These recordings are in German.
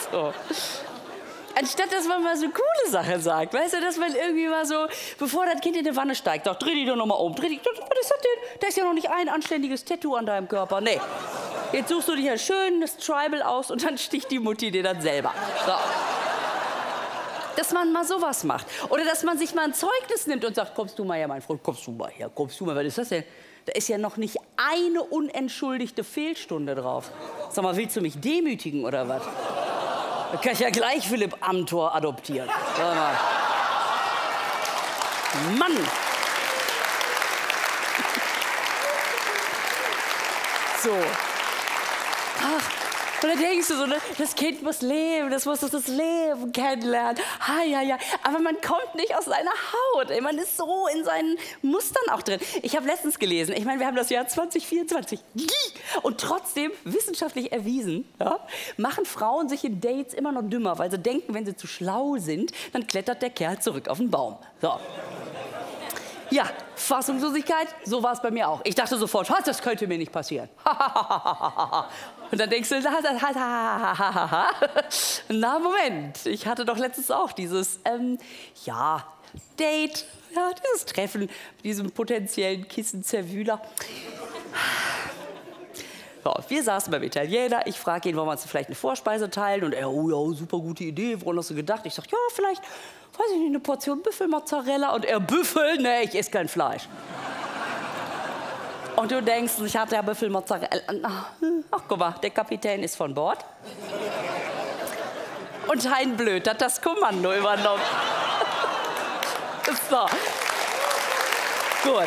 So. Anstatt, dass man mal so coole Sachen sagt, weißt du, dass man irgendwie mal so, bevor das Kind in die Wanne steigt, sagt, dreh dich doch noch mal um, dreh dich, was ist das denn? Da ist ja noch nicht ein anständiges Tattoo an deinem Körper, nee. Jetzt suchst du dir ein schönes Tribal aus und dann sticht die Mutti dir dann selber. So. Dass man mal sowas macht. Oder dass man sich mal ein Zeugnis nimmt und sagt, kommst du mal her, mein Freund, kommst du mal her, kommst du mal, was ist das denn? Da ist ja noch nicht eine unentschuldigte Fehlstunde drauf. Sag mal, willst du mich demütigen oder was? Da kann ich ja gleich Philipp Amthor adoptieren. Sag mal. Mann! So. Ach, und dann denkst du so, ne, das Kind muss leben, das muss das Leben kennenlernen. Ja. Aber man kommt nicht aus seiner Haut. Ey. Man ist so in seinen Mustern auch drin. Ich habe letztens gelesen, ich meine, wir haben das Jahr 2024. Und trotzdem, wissenschaftlich erwiesen, ja, machen Frauen sich in Dates immer noch dümmer, weil sie denken, wenn sie zu schlau sind, dann klettert der Kerl zurück auf den Baum. So. Ja, Fassungslosigkeit, so war es bei mir auch. Ich dachte sofort, das könnte mir nicht passieren. Und dann denkst du, na Moment, ich hatte doch letztens auch dieses, Date, ja, dieses Treffen mit diesem potenziellen Kissenzerwühler. So, wir saßen beim Italiener, ich frage ihn, wollen wir uns vielleicht eine Vorspeise teilen? Und er, oh ja, super gute Idee, woran hast du gedacht? Ich sag, ja, vielleicht, weiß ich nicht, eine Portion Büffelmozzarella. Und er, Büffel? Nee, ich esse kein Fleisch. Und du denkst, ich hatte ja Büffelmozzarella. Ach, guck mal, der Kapitän ist von Bord. Und Hein Blöd hat das Kommando übernommen. So. Gut.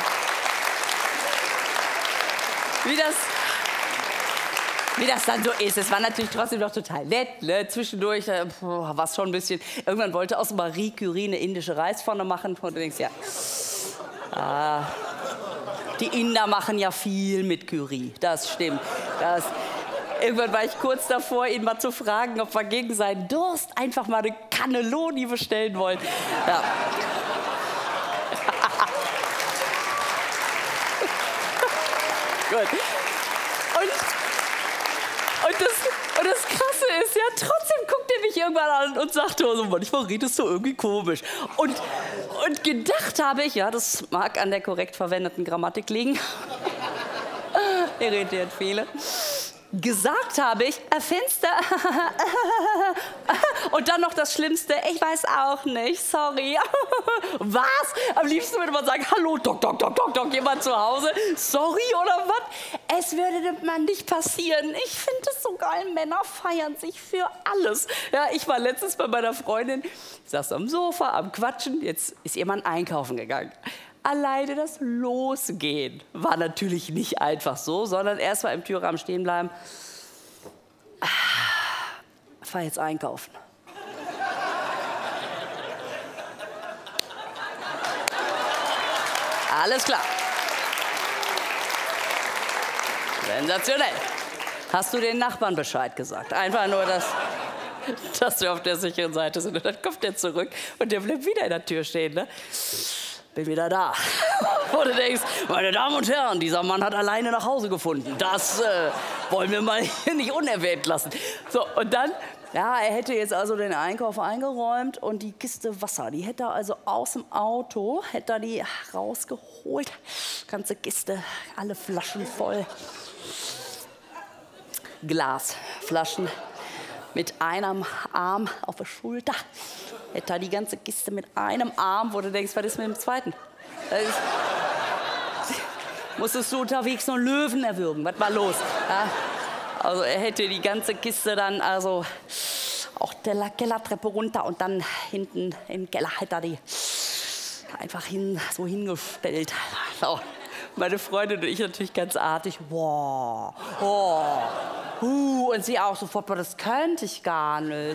Wie das dann so ist. Es war natürlich trotzdem noch total nett. Ne? Zwischendurch war es schon ein bisschen. Irgendwann wollte aus Marie Curie eine indische Reispfanne machen. Und du denkst, ja. Die Inder machen ja viel mit Curry. Das stimmt. Irgendwann war ich kurz davor, ihn mal zu fragen, ob wir gegen seinen Durst einfach mal eine Cannelloni bestellen wollen. Ja. Gut. Und das Krasse ist ja, trotzdem guckt er mich irgendwann an und sagt, oh, so, manchmal redest du irgendwie komisch. Und gedacht habe ich, ja, das mag an der korrekt verwendeten Grammatik liegen. Er redet viele. Gesagt habe ich, Fenster. Und dann noch das Schlimmste, ich weiß auch nicht, sorry. Was? Am liebsten würde man sagen, hallo, Doc, jemand zu Hause? Sorry oder was? Es würde dem Mann nicht passieren. Ich finde es so geil, Männer feiern sich für alles. Ja, ich war letztens bei meiner Freundin, saß am Sofa, am Quatschen, jetzt ist ihr Mann einkaufen gegangen. Alleine das Losgehen war natürlich nicht einfach so, sondern erst mal im Türrahmen stehen bleiben. Fahr jetzt einkaufen. Alles klar. Sensationell. Hast du den Nachbarn Bescheid gesagt? Einfach nur, dass wir auf der sicheren Seite sind. Und dann kommt der zurück und der bleibt wieder in der Tür stehen. Ne? Bin wieder da. Wo du denkst, meine Damen und Herren, dieser Mann hat alleine nach Hause gefunden. Das wollen wir mal hier nicht unerwähnt lassen. So, und dann, ja, er hätte jetzt also den Einkauf eingeräumt und die Kiste Wasser, die hätte er also aus dem Auto, hätte er die rausgeholt. Ganze Kiste, alle Flaschen voll. Glasflaschen mit einem Arm auf der Schulter. Hätte er die ganze Kiste mit einem Arm, wo du denkst, was ist mit dem zweiten? Musstest du unterwegs noch einen Löwen erwürgen? Was war los? Ja? Also er hätte die ganze Kiste dann also auch der Kellertreppe runter und dann hinten im Keller hätte er die einfach so hingestellt. So. Meine Freundin und ich natürlich ganz artig. Wow. Und sie auch sofort, das könnte ich gar nicht.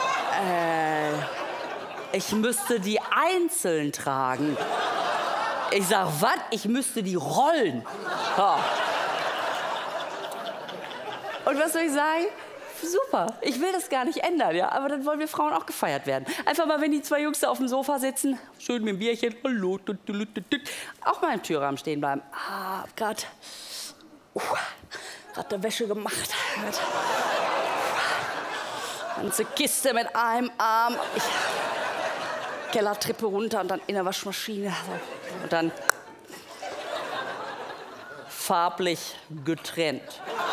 Ich müsste die einzeln tragen. Ich sag, was? Ich müsste die rollen. Ja. Und was soll ich sagen? Super, ich will das gar nicht ändern, ja, aber dann wollen wir Frauen auch gefeiert werden. Einfach mal, wenn die zwei Jungs da auf dem Sofa sitzen, schön mit dem Bierchen, hallo, auch mal im Türrahmen stehen bleiben. Gerade der Wäsche gemacht. Ganze Kiste mit einem Arm. Kellertreppe runter und dann in der Waschmaschine. Und dann farblich getrennt.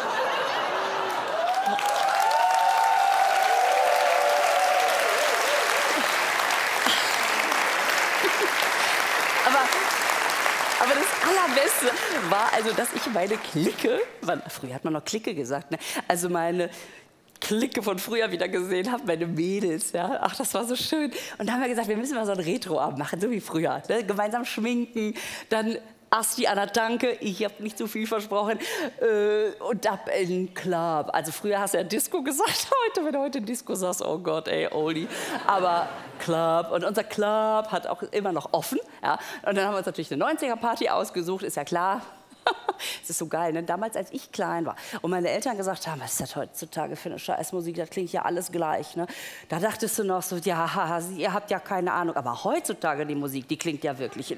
Aber das Allerbeste war also, dass ich meine Clique, früher hat man noch Clique gesagt, ne? Also meine Clique von früher wieder gesehen habe, meine Mädels, ja. Ach, das war so schön. Und da haben wir gesagt, wir müssen mal so einen Retro-Abend machen, so wie früher. Ne? Gemeinsam schminken, dann Asti an der Tanke, ich habe nicht so viel versprochen, und ab in den Club. Also früher hast du ja Disco gesagt, wenn du heute Disco sagst, oh Gott, ey, Oldie. Aber Club, und unser Club hat auch immer noch offen. Ja? Und dann haben wir uns natürlich eine 90er-Party ausgesucht, ist ja klar. Es ist so geil, ne? Damals, als ich klein war und meine Eltern gesagt haben, was ist das heutzutage für eine Scheißmusik, das klingt ja alles gleich. Ne? Da dachtest du noch so, ja, haha, ihr habt ja keine Ahnung. Aber heutzutage die Musik, die klingt ja wirklich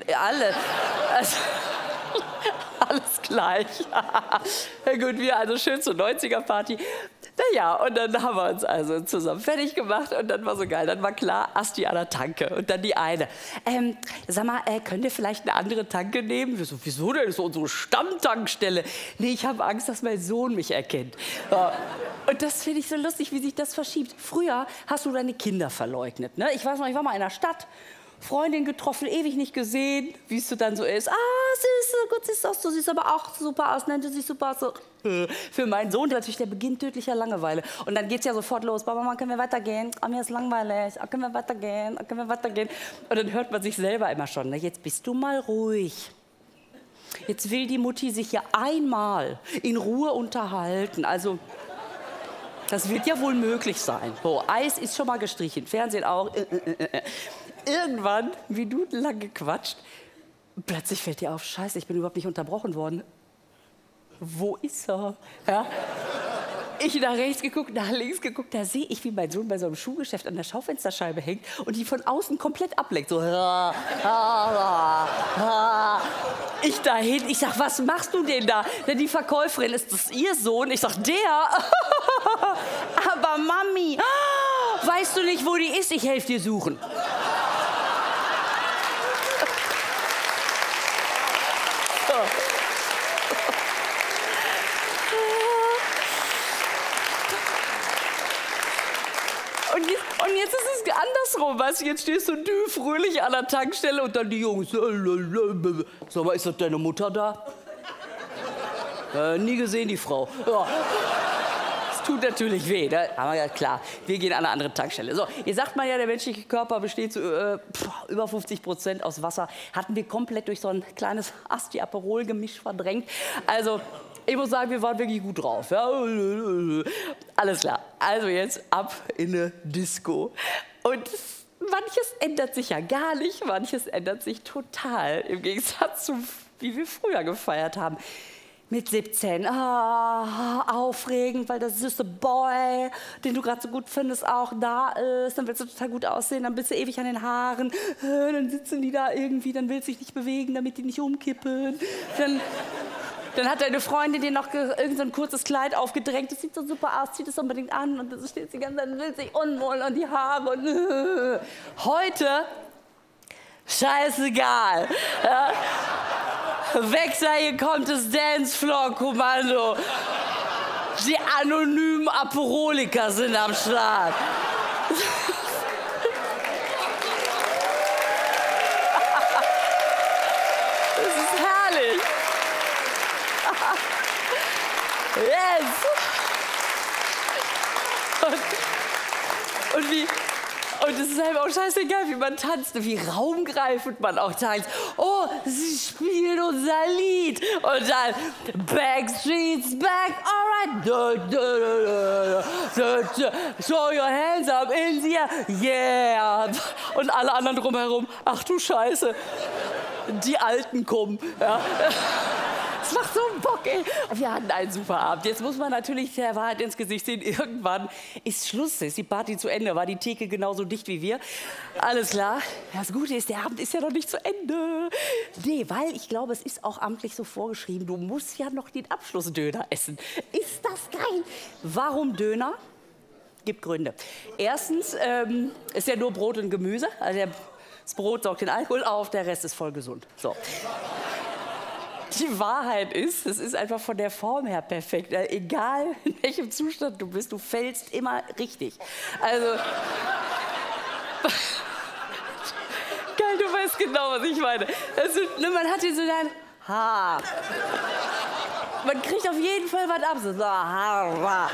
alles gleich. Ja gut, wir also schön zur 90er-Party. Naja, und dann haben wir uns also zusammen fertig gemacht und dann war so geil. Dann war klar, Asti an der Tanke und dann die eine. Sag mal, könnt ihr vielleicht eine andere Tanke nehmen? Wieso denn? Das ist unsere Stammtankstelle. Nee, ich habe Angst, dass mein Sohn mich erkennt. Ja. Und das finde ich so lustig, wie sich das verschiebt. Früher hast du deine Kinder verleugnet. Ne? Ich weiß noch, ich war mal in der Stadt. Freundin getroffen, ewig nicht gesehen, wie es so dann so ist. Ah, süß, gut siehst du aus, du siehst aber auch super aus, nein, du siehst super aus. So. Für meinen Sohn natürlich der Beginn tödlicher Langeweile. Und dann geht es ja sofort los. Papa, Mama, können wir weitergehen? Oh, mir ist langweilig. Oh, können wir weitergehen? Oh, können wir weitergehen? Und dann hört man sich selber immer schon. Ne? Jetzt bist du mal ruhig. Jetzt will die Mutti sich ja einmal in Ruhe unterhalten. Also, das wird ja wohl möglich sein. So, Eis ist schon mal gestrichen, Fernsehen auch. Irgendwann, minutenlang gequatscht, plötzlich fällt dir auf, scheiße, ich bin überhaupt nicht unterbrochen worden. Wo ist er? Ja? Ich nach rechts geguckt, nach links geguckt, da sehe ich, wie mein Sohn bei so einem Schuhgeschäft an der Schaufensterscheibe hängt und die von außen komplett ablenkt. So. Ich dahin, ich sag, was machst du denn da? Denn die Verkäuferin, ist das ihr Sohn? Ich sag, der? Aber Mami, weißt du nicht, wo die ist? Ich helfe dir suchen. Und jetzt ist es andersrum, weißt du, jetzt stehst du fröhlich an der Tankstelle und dann die Jungs, sag mal, ist das deine Mutter da? Nie gesehen, die Frau. Ja. Das tut natürlich weh, ne? Aber ja klar, wir gehen an eine andere Tankstelle. So, ihr sagt mal ja, der menschliche Körper besteht zu über 50% aus Wasser. Hatten wir komplett durch so ein kleines Asti-Aperol-Gemisch verdrängt. Also, ich muss sagen, wir waren wirklich gut drauf. Ja? Alles klar. Also jetzt ab in eine Disco. Und manches ändert sich ja gar nicht, manches ändert sich total. Im Gegensatz zu, wie wir früher gefeiert haben. Mit 17, aufregend, weil der süße Boy, den du gerade so gut findest, auch da ist. Dann willst du total gut aussehen, dann bist du ewig an den Haaren. Dann sitzen die da irgendwie, dann willst du dich nicht bewegen, damit die nicht umkippen. Dann hat deine Freundin dir noch irgend so ein kurzes Kleid aufgedrängt. Das sieht so super aus, zieh das unbedingt an. Und dann steht sie ganz, dann will sich unwohl und die Haare. Und heute, scheißegal. Ja? Wechsel, hier kommt das Dancefloor-Kommando. Die anonymen Aperoliker sind am Start. Das ist herrlich. Yes! Und es ist einfach auch scheißegal, wie man tanzt, wie raumgreifend man auch tanzt. Oh, sie spielt unser Lied. Und dann Backstreet's back, alright. Show your hands up in the air, yeah. Und alle anderen drumherum, ach du Scheiße, die Alten kommen. Ja. Das macht so einen Bock, ey. Wir hatten einen super Abend. Jetzt muss man natürlich der Wahrheit ins Gesicht sehen. Irgendwann ist Schluss, ist die Party zu Ende. War die Theke genauso dicht wie wir. Alles klar. Das Gute ist, der Abend ist ja noch nicht zu Ende. Nee, weil ich glaube, es ist auch amtlich so vorgeschrieben. Du musst ja noch den Abschlussdöner essen. Ist das geil? Warum Döner? Gibt Gründe. Erstens ist ja nur Brot und Gemüse. Also das Brot sorgt den Alkohol auf, der Rest ist voll gesund. So. Die Wahrheit ist, es ist einfach von der Form her perfekt. Egal in welchem Zustand du bist, du fällst immer richtig. Also, geil, du weißt genau, was ich meine. Also, man hat hier so ein Haar. Man kriegt auf jeden Fall was ab. So, Haar.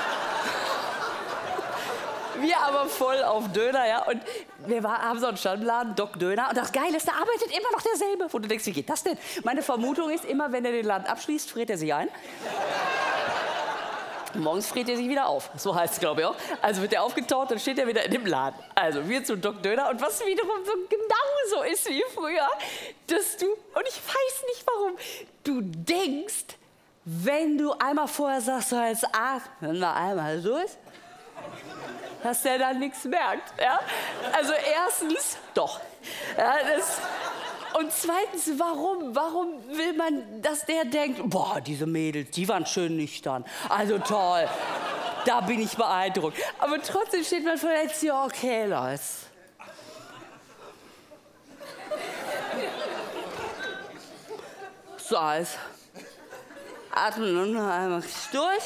Wir aber voll auf Döner, ja. Und wir haben so einen Stammladen, Doc Döner. Und das Geile ist, da arbeitet immer noch derselbe. Wo du denkst, wie geht das denn? Meine Vermutung ist, immer wenn er den Laden abschließt, friert er sich ein. Morgens friert er sich wieder auf. So heißt es, glaube ich auch. Also wird er aufgetaut, dann steht er wieder in dem Laden. Also wir zu Doc Döner. Und was wiederum so genauso ist wie früher, dass du, und ich weiß nicht warum, du denkst, wenn du einmal vorher sagst, so als Arzt, wenn wir einmal durch, dass der dann nichts merkt. Ja? Also erstens, doch. Ja, und zweitens, warum? Warum will man, dass der denkt, boah, diese Mädels, die waren schön nüchtern. Also toll, da bin ich beeindruckt. Aber trotzdem steht man vor der Tür, okay, Leute. So, alles. Atmen und einmal durch.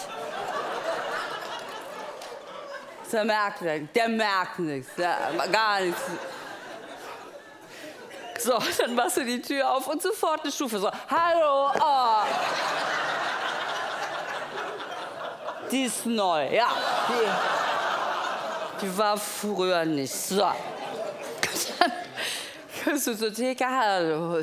Der merkt nichts, gar nichts. So, dann machst du die Tür auf und sofort eine Stufe. So, hallo, oh. Die ist neu, ja. Die war früher nicht. So. Dann kommst du zur Theke, hallo.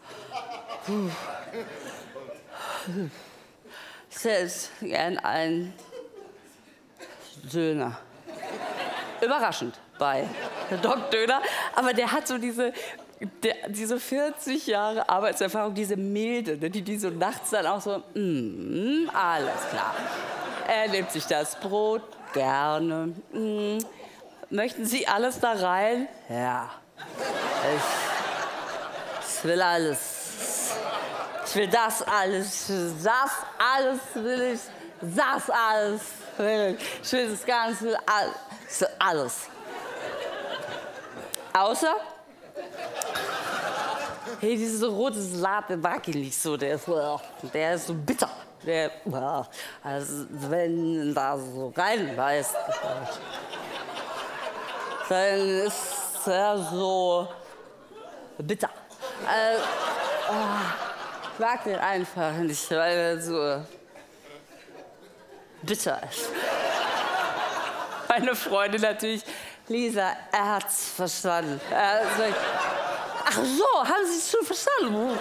Ich hätte gern einen Döner. Überraschend bei Doc Döner, aber der hat so diese 40 Jahre Arbeitserfahrung, diese Milde, ne, die so nachts dann auch so, alles klar. Er nimmt sich das Brot gerne. Möchten Sie alles da rein? Ja. Ich will alles. Ich will das alles. Das alles will ich. Das alles will ich. Ich will das Ganze, alles. Außer, hey, dieses rote Salat, der mag ich nicht so. Der ist so bitter. Also wenn da so reinbeißt, dann ist er so bitter. Ich mag den einfach nicht, weil er so bitter ist. Meine Freundin natürlich, Lisa, er hat's verstanden. Er sagt, ach so, haben Sie es schon verstanden?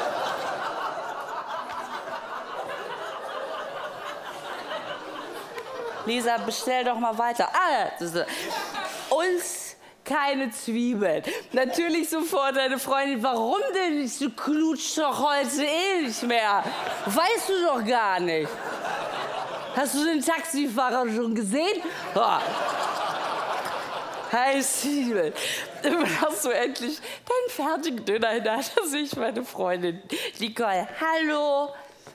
Lisa, bestell doch mal weiter. Uns keine Zwiebeln. Natürlich sofort deine Freundin, warum denn nicht? Du knutschst doch heute eh nicht mehr. Weißt du doch gar nicht. Hast du den Taxifahrer schon gesehen? Hey, Zwiebeln. Dann hast du endlich deinen fertigen Döner in der Hand. Da sehe ich meine Freundin Nicole. Hallo.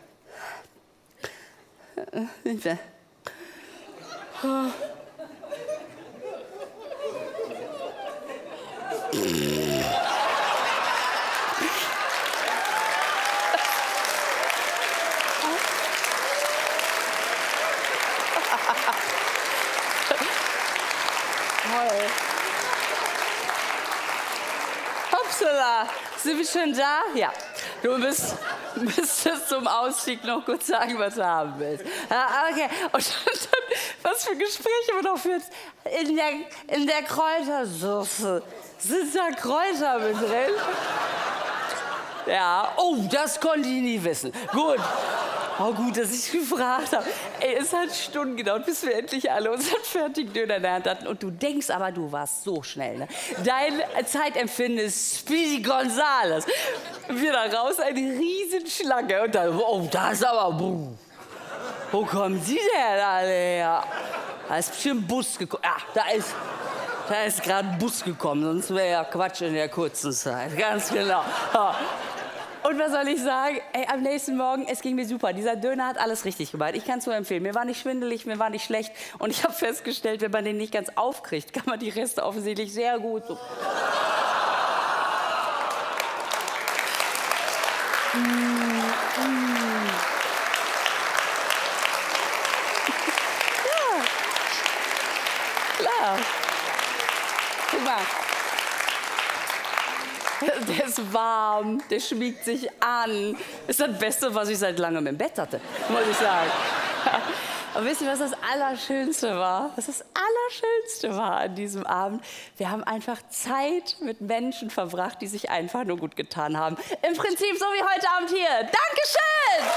Hopsala, sind wir schon da? Ja. Du müsstest zum Ausstieg noch kurz sagen, was du haben willst. Okay. Und dann, was für Gespräche man noch führt. In der Kräutersoße sind da Kräuter mit drin? Ja. Oh, das konnte ich nie wissen. Gut. Oh, gut, dass ich gefragt habe. Ey, es hat Stunden gedauert, bis wir endlich alle unseren fertigen Döner in der Hand hatten. Und du denkst aber, du warst so schnell, ne? Dein Zeitempfinden ist Speedy Gonzales. Wir da raus, eine Riesenschlange. Und dann, oh, da ist aber, wo kommen Sie denn alle her? Da ist bestimmt ein Bus gekommen. Ja, da ist gerade ein Bus gekommen, sonst wäre ja Quatsch in der kurzen Zeit. Ganz genau. Und was soll ich sagen? Ey, am nächsten Morgen, es ging mir super. Dieser Döner hat alles richtig gemacht. Ich kann es nur empfehlen. Mir war nicht schwindelig, mir war nicht schlecht. Und ich habe festgestellt, wenn man den nicht ganz aufkriegt, kann man die Reste offensichtlich sehr gut so. Klar. Guck mal. Der ist warm, der schmiegt sich an. Ist das Beste, was ich seit langem im Bett hatte, muss ich sagen. Aber wisst ihr, was das Allerschönste war? Was das Allerschönste war an diesem Abend? Wir haben einfach Zeit mit Menschen verbracht, die sich einfach nur gut getan haben. Im Prinzip so wie heute Abend hier. Dankeschön!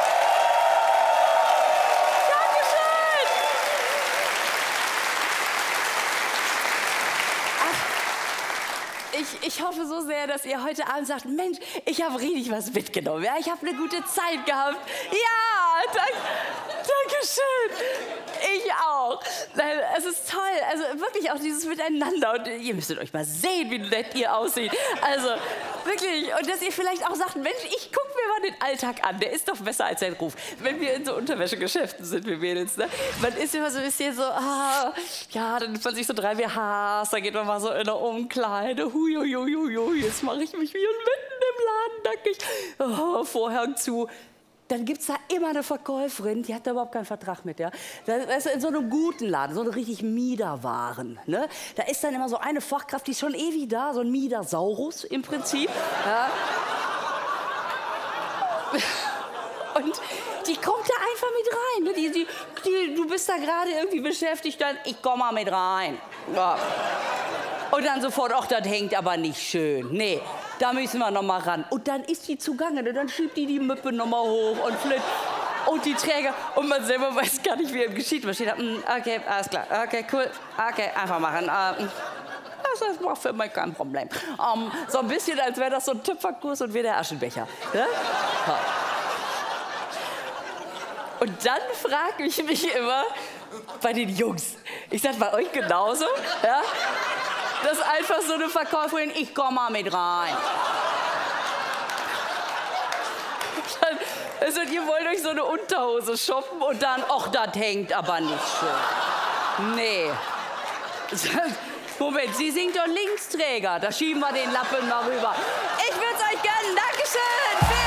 Ich hoffe so sehr, dass ihr heute Abend sagt, Mensch, ich habe richtig was mitgenommen. Ja? Ich habe eine gute Zeit gehabt. Ja, danke schön. Ich auch. Nein, es ist toll. Also wirklich auch dieses Miteinander. Und ihr müsstet euch mal sehen, wie nett ihr aussieht. Also wirklich. Und dass ihr vielleicht auch sagt, Mensch, ich gucke mir mal den Alltag an. Der ist doch besser als sein Ruf. Wenn wir in so Unterwäschegeschäften sind, wir Mädels, ne? Man ist immer so ein bisschen so, ja, dann nimmt man sich so 3 BHs, dann geht man mal so in eine Umkleide. Hui, jetzt mache ich mich wie mitten im Laden nackig. Vorhang zu. Dann gibt es da immer eine Verkäuferin, die hat da überhaupt keinen Vertrag mit. Ja? Das ist in so einem guten Laden, so eine richtig Miederwaren. Ne? Da ist dann immer so eine Fachkraft, die ist schon ewig da, so ein Miedersaurus im Prinzip. Ja? Und die kommt da einfach mit rein. Ne? Du bist da gerade irgendwie beschäftigt, dann ich komm mal mit rein. Ja. Und dann sofort, ach, das hängt aber nicht schön. Nee, da müssen wir noch mal ran. Und dann ist die zugange, dann schiebt die Müppe noch mal hoch und flint. Und die Träger. Und man selber weiß gar nicht, wie ihm geschieht. Man steht da, okay, alles klar, okay, cool, okay, einfach machen. Das war für mich kein Problem. So ein bisschen, als wäre das so ein Töpferkurs und wir der Aschenbecher. Ja? Und dann frage ich mich immer bei den Jungs, ich sag bei euch genauso, ja? Das ist einfach so eine Verkäuferin, ich komm mal mit rein. Also ihr wollt euch so eine Unterhose shoppen und dann, ach, das hängt aber nicht schön. Nee. Moment, Sie sind doch Linksträger, da schieben wir den Lappen mal rüber. Ich würde es euch gönnen, Dankeschön.